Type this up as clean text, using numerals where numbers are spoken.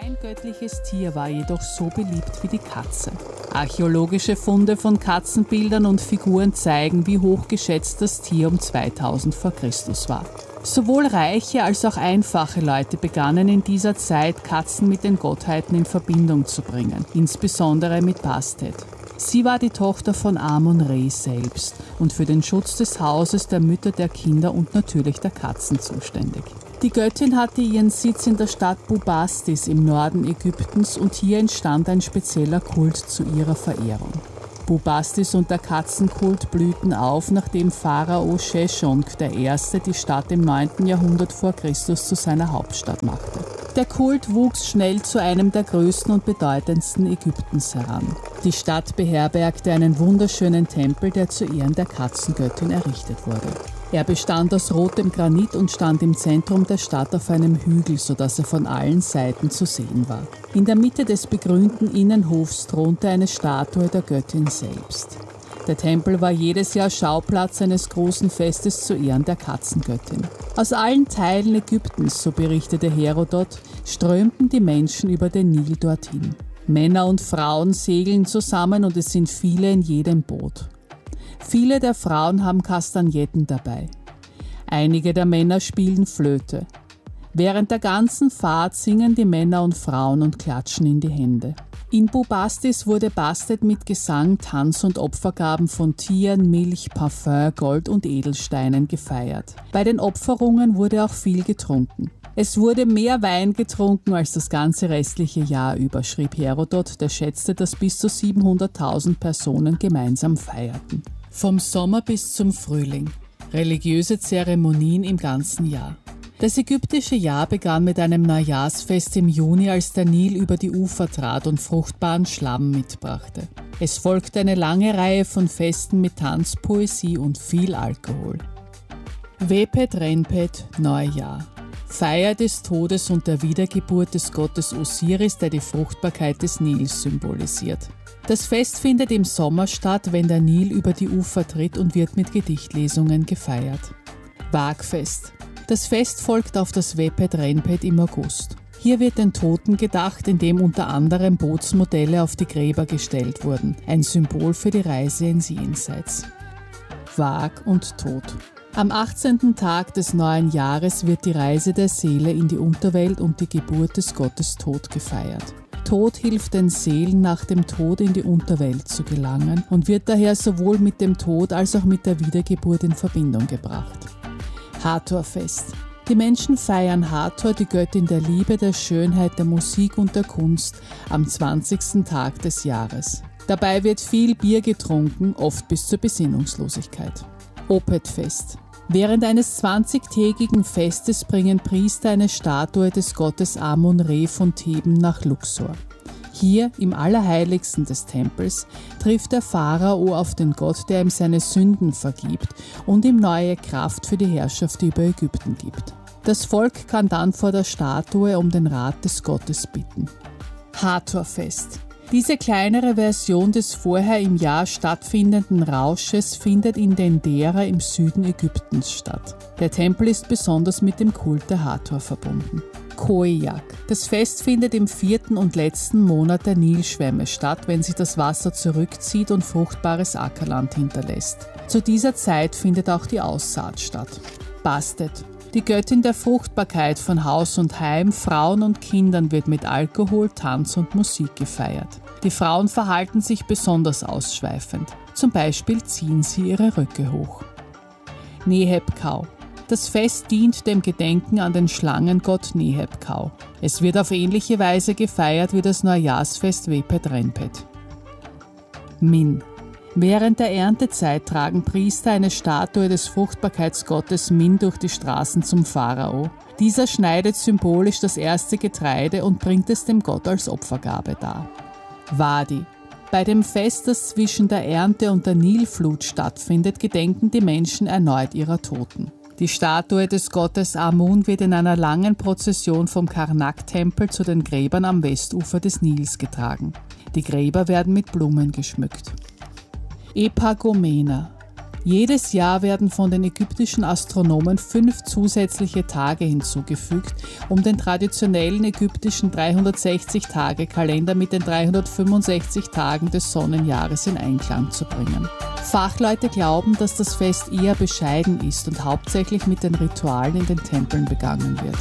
Kein göttliches Tier war jedoch so beliebt wie die Katze. Archäologische Funde von Katzenbildern und Figuren zeigen, wie hochgeschätzt das Tier um 2000 vor Christus war. Sowohl reiche als auch einfache Leute begannen in dieser Zeit, Katzen mit den Gottheiten in Verbindung zu bringen, insbesondere mit Bastet. Sie war die Tochter von Amon-Re selbst und für den Schutz des Hauses, der Mütter, der Kinder und natürlich der Katzen zuständig. Die Göttin hatte ihren Sitz in der Stadt Bubastis im Norden Ägyptens und hier entstand ein spezieller Kult zu ihrer Verehrung. Bubastis und der Katzenkult blühten auf, nachdem Pharao Sheshonq I. die Stadt im 9. Jahrhundert vor Christus zu seiner Hauptstadt machte. Der Kult wuchs schnell zu einem der größten und bedeutendsten Ägyptens heran. Die Stadt beherbergte einen wunderschönen Tempel, der zu Ehren der Katzengöttin errichtet wurde. Er bestand aus rotem Granit und stand im Zentrum der Stadt auf einem Hügel, sodass er von allen Seiten zu sehen war. In der Mitte des begrünten Innenhofs thronte eine Statue der Göttin selbst. Der Tempel war jedes Jahr Schauplatz eines großen Festes zu Ehren der Katzengöttin. Aus allen Teilen Ägyptens, so berichtete Herodot, strömten die Menschen über den Nil dorthin. Männer und Frauen segeln zusammen und es sind viele in jedem Boot. Viele der Frauen haben Kastagnetten dabei. Einige der Männer spielen Flöte. Während der ganzen Fahrt singen die Männer und Frauen und klatschen in die Hände. In Bubastis wurde Bastet mit Gesang, Tanz und Opfergaben von Tieren, Milch, Parfüm, Gold und Edelsteinen gefeiert. Bei den Opferungen wurde auch viel getrunken. Es wurde mehr Wein getrunken als das ganze restliche Jahr über, schrieb Herodot, der schätzte, dass bis zu 700.000 Personen gemeinsam feierten. Vom Sommer bis zum Frühling. Religiöse Zeremonien im ganzen Jahr. Das ägyptische Jahr begann mit einem Neujahrsfest im Juni, als der Nil über die Ufer trat und fruchtbaren Schlamm mitbrachte. Es folgte eine lange Reihe von Festen mit Tanz, Poesie und viel Alkohol. Wepet Renpet, Neujahr. Feier des Todes und der Wiedergeburt des Gottes Osiris, der die Fruchtbarkeit des Nils symbolisiert. Das Fest findet im Sommer statt, wenn der Nil über die Ufer tritt und wird mit Gedichtlesungen gefeiert. Wagfest. Das Fest folgt auf das Wepet Renpet im August. Hier wird den Toten gedacht, indem unter anderem Bootsmodelle auf die Gräber gestellt wurden, ein Symbol für die Reise ins Jenseits. Wag und Tod. Am 18. Tag des neuen Jahres wird die Reise der Seele in die Unterwelt und die Geburt des Gottes Tod gefeiert. Tod hilft den Seelen, nach dem Tod in die Unterwelt zu gelangen und wird daher sowohl mit dem Tod als auch mit der Wiedergeburt in Verbindung gebracht. Hathor-Fest. Die Menschen feiern Hathor, die Göttin der Liebe, der Schönheit, der Musik und der Kunst, am 20. Tag des Jahres. Dabei wird viel Bier getrunken, oft bis zur Besinnungslosigkeit. Opet-Fest. Während eines 20-tägigen Festes bringen Priester eine Statue des Gottes Amon-Re von Theben nach Luxor. Hier, im Allerheiligsten des Tempels, trifft der Pharao auf den Gott, der ihm seine Sünden vergibt und ihm neue Kraft für die Herrschaft über Ägypten gibt. Das Volk kann dann vor der Statue um den Rat des Gottes bitten. Hathor-Fest. Diese kleinere Version des vorher im Jahr stattfindenden Rausches findet in Dendera im Süden Ägyptens statt. Der Tempel ist besonders mit dem Kult der Hathor verbunden. Khoiak. Das Fest findet im 4. und letzten Monat der Nilschwemme statt, wenn sich das Wasser zurückzieht und fruchtbares Ackerland hinterlässt. Zu dieser Zeit findet auch die Aussaat statt. Bastet. Die Göttin der Fruchtbarkeit von Haus und Heim, Frauen und Kindern wird mit Alkohol, Tanz und Musik gefeiert. Die Frauen verhalten sich besonders ausschweifend. Zum Beispiel ziehen sie ihre Röcke hoch. Neheb-Kau. Das Fest dient dem Gedenken an den Schlangengott Neheb-Kau. Es wird auf ähnliche Weise gefeiert wie das Neujahrsfest Wepet Renpet. Min. Während der Erntezeit tragen Priester eine Statue des Fruchtbarkeitsgottes Min durch die Straßen zum Pharao. Dieser schneidet symbolisch das erste Getreide und bringt es dem Gott als Opfergabe dar. Wadi. Bei dem Fest, das zwischen der Ernte und der Nilflut stattfindet, gedenken die Menschen erneut ihrer Toten. Die Statue des Gottes Amun wird in einer langen Prozession vom Karnak-Tempel zu den Gräbern am Westufer des Nils getragen. Die Gräber werden mit Blumen geschmückt. Epagomena. Jedes Jahr werden von den ägyptischen Astronomen 5 zusätzliche Tage hinzugefügt, um den traditionellen ägyptischen 360-Tage-Kalender mit den 365 Tagen des Sonnenjahres in Einklang zu bringen. Fachleute glauben, dass das Fest eher bescheiden ist und hauptsächlich mit den Ritualen in den Tempeln begangen wird.